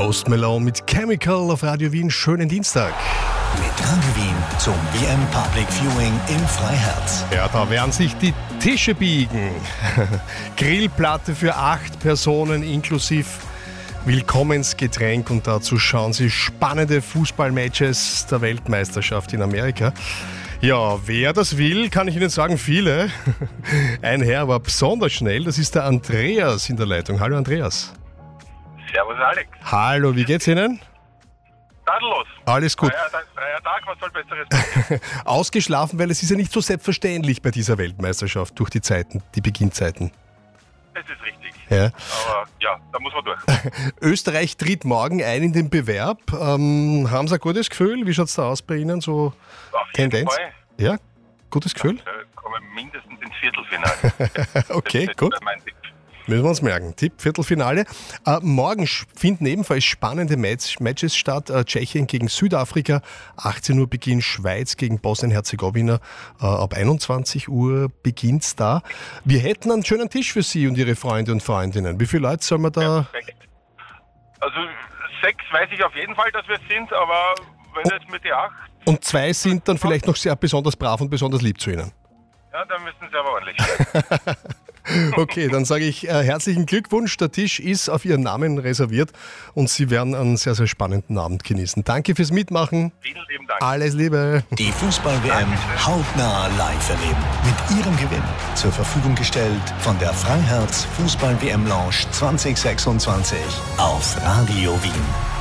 Post Malone mit Chemical auf Radio Wien. Schönen Dienstag. Mit Radio Wien zum WM Public Viewing im Freiherz. Ja, da werden sich die Tische biegen. Grillplatte für 8 Personen inklusive Willkommensgetränk und dazu schauen Sie spannende Fußballmatches der Weltmeisterschaft in Amerika. Ja, wer das will, kann ich Ihnen sagen, viele. Ein Herr war besonders schnell, das ist der Andreas in der Leitung. Hallo Andreas. Servus Alex. Hallo, wie geht's Ihnen? Tadellos. Alles gut. Freier Tag, was soll Besseres? Ausgeschlafen, weil es ist ja nicht so selbstverständlich bei dieser Weltmeisterschaft durch die Zeiten, die Beginnzeiten. Das ist richtig. Ja. Aber ja, da muss man durch. Österreich tritt morgen ein in den Bewerb. Haben Sie ein gutes Gefühl? Wie schaut es da aus bei Ihnen? So Auf jeden Tendenz? Fall. Ja, gutes Gefühl? Kommen mindestens ins Viertelfinale. Okay, das gut. wäre mein Tipp. Müssen wir uns merken. Tipp, Viertelfinale. Morgen finden ebenfalls spannende Matches statt. Tschechien gegen Südafrika, 18 Uhr Beginn, Schweiz gegen Bosnien-Herzegowina. Ab 21 Uhr beginnt's da. Wir hätten einen schönen Tisch für Sie und Ihre Freunde und Freundinnen. Wie viele Leute sollen wir da... Perfekt. Also 6 weiß ich auf jeden Fall, dass wir es sind, aber wenn jetzt mit den 8, Und 2 sind dann vielleicht noch sehr besonders brav und besonders lieb zu Ihnen. ja, dann müssen sie aber ordentlich sein. Okay, dann sage ich herzlichen Glückwunsch. Der Tisch ist auf Ihren Namen reserviert und Sie werden einen sehr, sehr spannenden Abend genießen. Danke fürs Mitmachen. Vielen lieben Dank. Alles Liebe. Die Fußball-WM hautnah live erleben. Mit Ihrem Gewinn. Zur Verfügung gestellt von der Freiherz Fußball-WM Lounge 2026 auf Radio Wien.